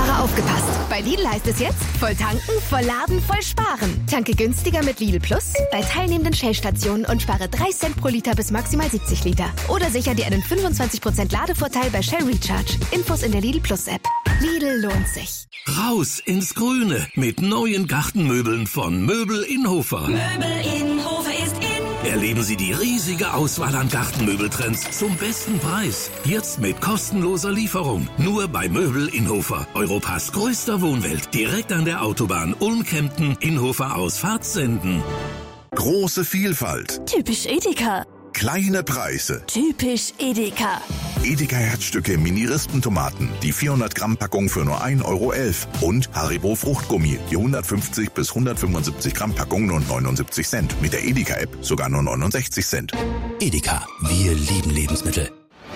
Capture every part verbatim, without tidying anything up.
Lidl-Sparer aufgepasst. Bei Lidl heißt es jetzt, voll tanken, voll laden, voll sparen. Tanke günstiger mit Lidl Plus bei teilnehmenden Shell-Stationen und spare drei Cent pro Liter bis maximal siebzig Liter. Oder sicher dir einen fünfundzwanzig Prozent Ladevorteil bei Shell Recharge. Infos in der Lidl Plus App. Lidl lohnt sich. Raus ins Grüne mit neuen Gartenmöbeln von Möbel Inhofer. Möbel Inhofer ist in. Erleben Sie die riesige Auswahl an Gartenmöbeltrends zum besten Preis. Jetzt mit kostenloser Lieferung. Nur bei Möbel Inhofer. Europas größter Wohnwelt. Direkt an der Autobahn Ulm-Kempten, Inhofer aus Fahrtsenden. Große Vielfalt. Typisch Edeka. Kleine Preise. Typisch Edeka. Edeka Herzstücke Mini-Rispentomaten. Die vierhundert Gramm Packung für nur ein Euro elf. Und Haribo Fruchtgummi. Die hundertfünfzig bis hundertfünfundsiebzig Gramm Packung nur neunundsiebzig Cent. Mit der Edeka-App sogar nur neunundsechzig Cent. Edeka. Wir lieben Lebensmittel.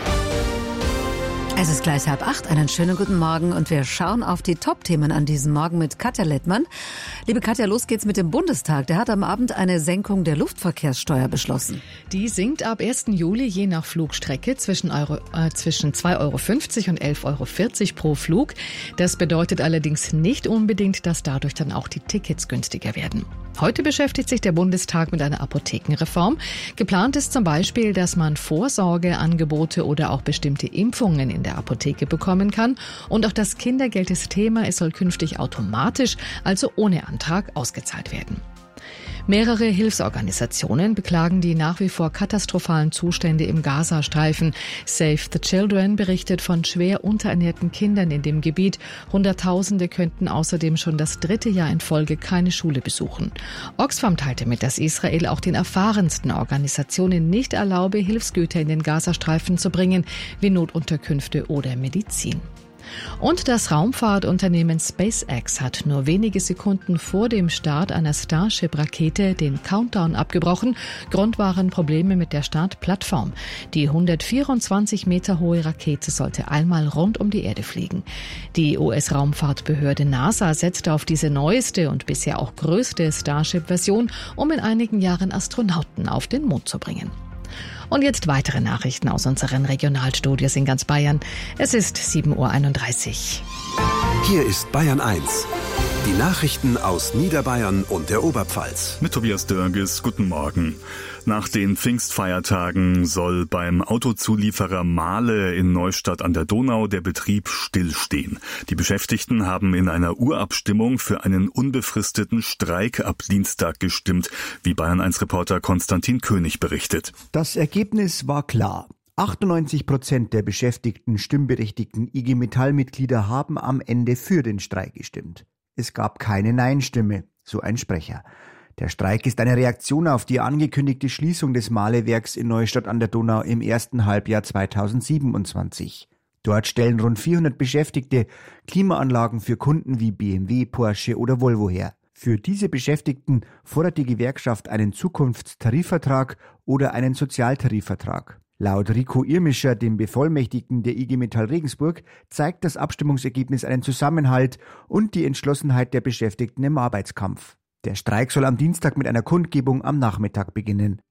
Es ist gleich halb acht. Einen schönen guten Morgen und wir schauen auf die Top-Themen an diesem Morgen mit Katja Lettmann. Liebe Katja, los geht's mit dem Bundestag. Der hat am Abend eine Senkung der Luftverkehrssteuer beschlossen. Die sinkt ab ersten Juli je nach Flugstrecke zwischen, Euro, äh, zwischen zwei Euro fünfzig und elf Euro vierzig pro Flug. Das bedeutet allerdings nicht unbedingt, dass dadurch dann auch die Tickets günstiger werden. Heute beschäftigt sich der Bundestag mit einer Apothekenreform. Geplant ist zum Beispiel, dass man Vorsorgeangebote oder auch bestimmte Impfungen in der Apotheke bekommen kann. Und auch das Kindergeld ist Thema. Es soll künftig automatisch, also ohne Antrag, ausgezahlt werden. Mehrere Hilfsorganisationen beklagen die nach wie vor katastrophalen Zustände im Gazastreifen. Save the Children berichtet von schwer unterernährten Kindern in dem Gebiet. Hunderttausende könnten außerdem schon das dritte Jahr in Folge keine Schule besuchen. Oxfam teilte mit, dass Israel auch den erfahrensten Organisationen nicht erlaube, Hilfsgüter in den Gazastreifen zu bringen, wie Notunterkünfte oder Medizin. Und das Raumfahrtunternehmen SpaceX hat nur wenige Sekunden vor dem Start einer Starship-Rakete den Countdown abgebrochen. Grund waren Probleme mit der Startplattform. Die hundertvierundzwanzig Meter hohe Rakete sollte einmal rund um die Erde fliegen. Die U S-Raumfahrtbehörde NASA setzte auf diese neueste und bisher auch größte Starship-Version, um in einigen Jahren Astronauten auf den Mond zu bringen. Und jetzt weitere Nachrichten aus unseren Regionalstudios in ganz Bayern. Es ist sieben Uhr einunddreißig. Hier ist Bayern eins. Die Nachrichten aus Niederbayern und der Oberpfalz. Mit Tobias Dörges, guten Morgen. Nach den Pfingstfeiertagen soll beim Autozulieferer Mahle in Neustadt an der Donau der Betrieb stillstehen. Die Beschäftigten haben in einer Urabstimmung für einen unbefristeten Streik ab Dienstag gestimmt, wie Bayern eins Reporter Konstantin König berichtet. Das Ergebnis war klar. achtundneunzig Prozent der beschäftigten stimmberechtigten I G Metall-Mitglieder haben am Ende für den Streik gestimmt. Es gab keine Nein-Stimme, so ein Sprecher. Der Streik ist eine Reaktion auf die angekündigte Schließung des Mahlewerks in Neustadt an der Donau im ersten Halbjahr zweitausendsiebenundzwanzig. Dort stellen rund vierhundert Beschäftigte Klimaanlagen für Kunden wie B M W, Porsche oder Volvo her. Für diese Beschäftigten fordert die Gewerkschaft einen Zukunftstarifvertrag oder einen Sozialtarifvertrag. Laut Rico Irmischer, dem Bevollmächtigten der I G Metall Regensburg, zeigt das Abstimmungsergebnis einen Zusammenhalt und die Entschlossenheit der Beschäftigten im Arbeitskampf. Der Streik soll am Dienstag mit einer Kundgebung am Nachmittag beginnen.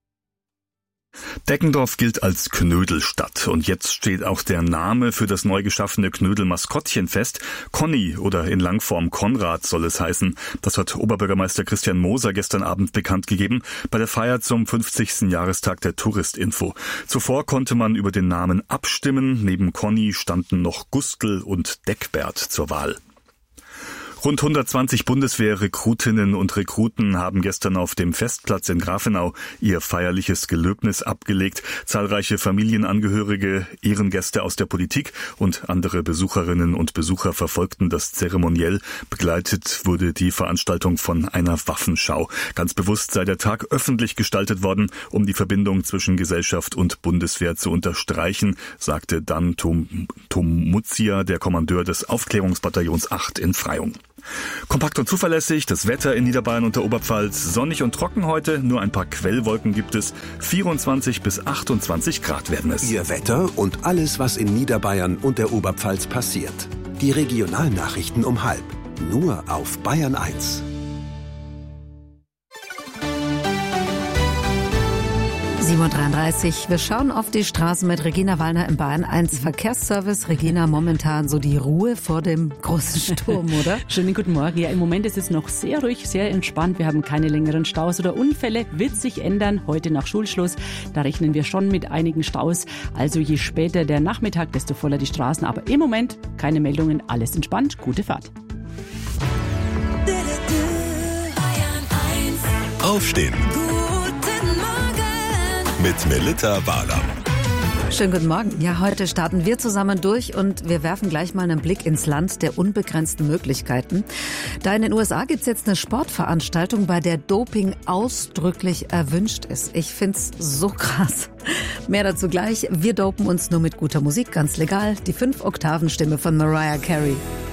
Deckendorf gilt als Knödelstadt und jetzt steht auch der Name für das neu geschaffene Knödel-Maskottchen fest. Conny oder in Langform Konrad soll es heißen. Das hat Oberbürgermeister Christian Moser gestern Abend bekannt gegeben bei der Feier zum fünfzigsten Jahrestag der Touristinfo. Zuvor konnte man über den Namen abstimmen. Neben Conny standen noch Gustl und Deckbert zur Wahl. Rund hundertzwanzig Bundeswehr-Rekrutinnen und Rekruten haben gestern auf dem Festplatz in Grafenau ihr feierliches Gelöbnis abgelegt. Zahlreiche Familienangehörige, Ehrengäste aus der Politik und andere Besucherinnen und Besucher verfolgten das zeremoniell. Begleitet wurde die Veranstaltung von einer Waffenschau. Ganz bewusst sei der Tag öffentlich gestaltet worden, um die Verbindung zwischen Gesellschaft und Bundeswehr zu unterstreichen, sagte dann Tom, Tom Mutzia, der Kommandeur des Aufklärungsbataillons acht in Freyung. Kompakt und zuverlässig, das Wetter in Niederbayern und der Oberpfalz sonnig und trocken heute, nur ein paar Quellwolken gibt es, vierundzwanzig bis achtundzwanzig Grad werden es. Ihr Wetter und alles, was in Niederbayern und der Oberpfalz passiert. Die Regionalnachrichten um halb, nur auf Bayern eins. sieben Uhr dreiunddreißig. Wir schauen auf die Straßen mit Regina Wallner im Bayern eins Verkehrsservice. Regina, momentan so die Ruhe vor dem großen Sturm, oder? Schönen guten Morgen. Ja, im Moment ist es noch sehr ruhig, sehr entspannt. Wir haben keine längeren Staus oder Unfälle. Wird sich ändern. Heute nach Schulschluss, da rechnen wir schon mit einigen Staus. Also je später der Nachmittag, desto voller die Straßen. Aber im Moment keine Meldungen, alles entspannt. Gute Fahrt. Aufstehen. Mit Melita Wahler. Schönen guten Morgen. Ja, heute starten wir zusammen durch und wir werfen gleich mal einen Blick ins Land der unbegrenzten Möglichkeiten. Da in den U S A gibt es jetzt eine Sportveranstaltung, bei der Doping ausdrücklich erwünscht ist. Ich find's so krass. Mehr dazu gleich. Wir dopen uns nur mit guter Musik, ganz legal. Die Fünf-Oktaven-Stimme von Mariah Carey.